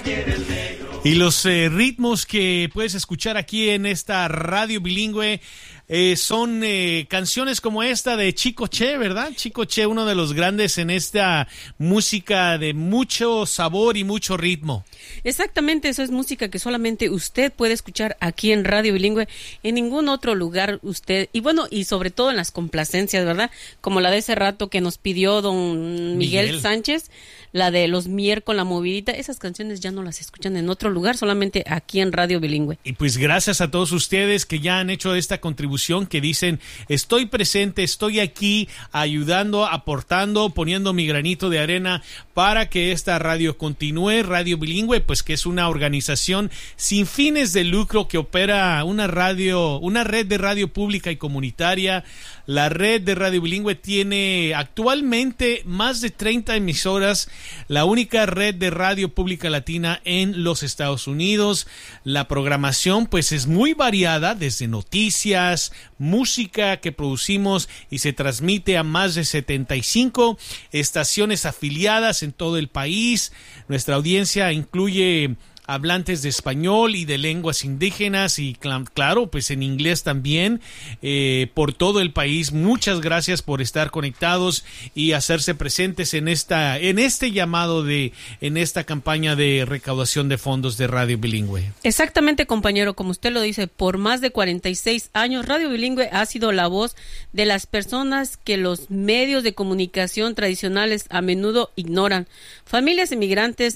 Y los ritmos que puedes escuchar aquí en esta radio bilingüe son canciones como esta de Chico Che, ¿verdad? Chico Che, uno de los grandes en esta música de mucho sabor y mucho ritmo. Exactamente, eso es música que solamente usted puede escuchar aquí en Radio Bilingüe, en ningún otro lugar usted, y bueno, y sobre todo en las complacencias, ¿verdad? Como la de ese rato que nos pidió don Miguel Sánchez, la de Los Mier con la movidita, esas canciones ya no las escuchan en otro lugar, solamente aquí en Radio Bilingüe. Y pues gracias a todos ustedes que ya han hecho esta contribución, que dicen, estoy presente, estoy aquí, ayudando, aportando, poniendo mi granito de arena para que esta radio continúe. Radio Bilingüe, pues que es una organización sin fines de lucro que opera una red de radio pública y comunitaria. La red de Radio Bilingüe tiene actualmente más de 30 emisoras, la única red de radio pública latina en los Estados Unidos. La programación pues es muy variada, desde noticias, música que producimos y se transmite a más de 75 estaciones afiliadas en todo el país. Nuestra audiencia incluye hablantes de español y de lenguas indígenas y claro, pues en inglés también, por todo el país. Muchas gracias por estar conectados y hacerse presentes en este llamado en esta campaña de recaudación de fondos de Radio Bilingüe. Exactamente, compañero, como usted lo dice, por más de 46 años Radio Bilingüe ha sido la voz de las personas que los medios de comunicación tradicionales a menudo ignoran. Familias inmigrantes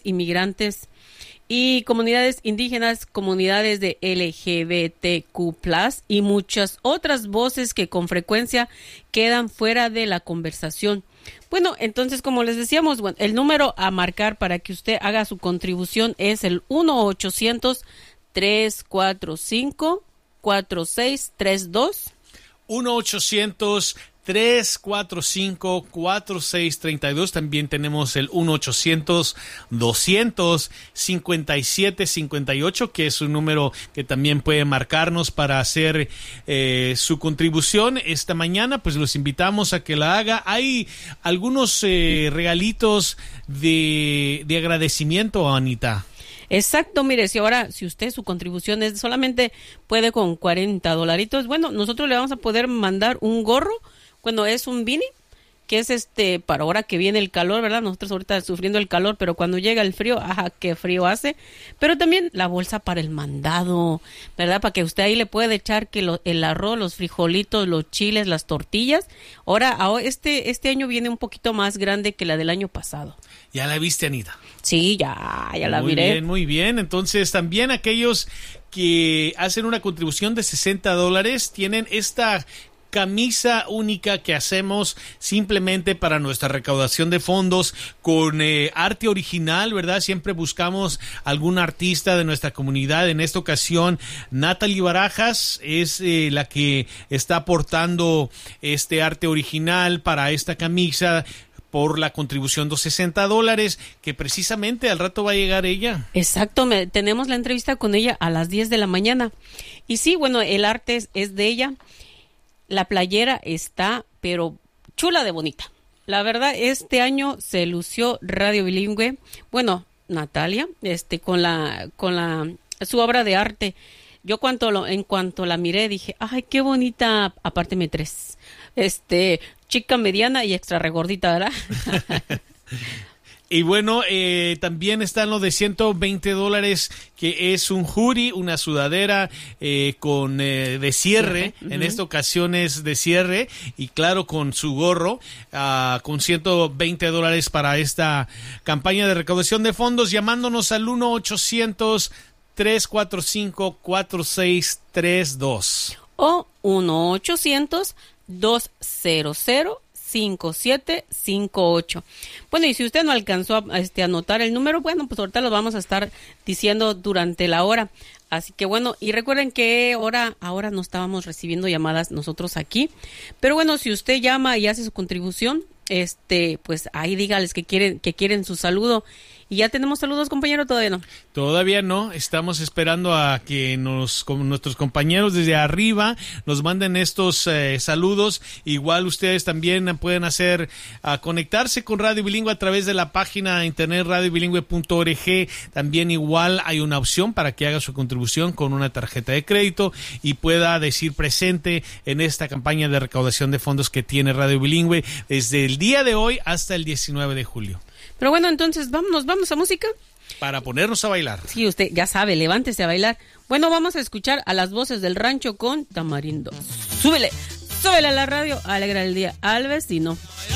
y comunidades indígenas, comunidades de LGBTQ+, y muchas otras voces que con frecuencia quedan fuera de la conversación. Bueno, entonces, como les decíamos, el número a marcar para que usted haga su contribución es el 1-800-345-4632. 1-800-345-4632. También tenemos el 1-800-200-5758, que es un número que también puede marcarnos para hacer su contribución. Esta mañana, pues los invitamos a que la haga. Hay algunos regalitos de agradecimiento, Anita. Exacto, mire, si usted su contribución es solamente puede con $40, bueno, nosotros le vamos a poder mandar un gorro. Bueno, es un beanie, que es para ahora que viene el calor, ¿verdad? Nosotros ahorita sufriendo el calor, pero cuando llega el frío, ajá, qué frío hace. Pero también la bolsa para el mandado, ¿verdad? Para que usted ahí le pueda echar que el arroz, los frijolitos, los chiles, las tortillas. Ahora este año viene un poquito más grande que la del año pasado. ¿Ya la viste, Anita? Sí, ya la miré. Muy bien. Entonces, también aquellos que hacen una contribución de $60 tienen esta camisa única que hacemos simplemente para nuestra recaudación de fondos con arte original, ¿verdad? Siempre buscamos algún artista de nuestra comunidad. En esta ocasión, Natalie Barajas es la que está aportando este arte original para esta camisa por la contribución de $60, que precisamente al rato va a llegar ella. Exacto, tenemos la entrevista con ella a las 10 de la mañana. Y sí, bueno, el arte es de ella. La playera está, pero chula de bonita. La verdad, este año se lució Radio Bilingüe. Bueno, Natalia, con su obra de arte. Yo en cuanto la miré dije, ay, qué bonita. Aparte me tres, chica, mediana y extra regordita, ¿verdad? Y bueno, también están los de $120, que es un hoodie, una sudadera de cierre. Uh-huh. En esta ocasión es de cierre, y claro, con su gorro, con $120 para esta campaña de recaudación de fondos, llamándonos al 1-800-345-4632 o 1-800-200-5758. Bueno, y si usted no alcanzó a anotar el número, bueno, pues ahorita lo vamos a estar diciendo durante la hora. Así que bueno, y recuerden que ahora no estábamos recibiendo llamadas nosotros aquí. Pero bueno, si usted llama y hace su contribución, pues ahí dígales que quieren su saludo. ¿Y ya tenemos saludos, compañero? Todavía no. Todavía no, estamos esperando a que nuestros compañeros desde arriba nos manden estos saludos. Igual ustedes también pueden conectarse con Radio Bilingüe a través de la página de internet radiobilingüe.org. También igual hay una opción para que haga su contribución con una tarjeta de crédito y pueda decir presente en esta campaña de recaudación de fondos que tiene Radio Bilingüe desde el día de hoy hasta el 19 de julio. Pero bueno, entonces vamos a música. Para ponernos a bailar. Sí, usted ya sabe, levántese a bailar. Bueno, vamos a escuchar a las voces del rancho con Tamarindo. Súbele a la radio, alegra el día al vecino.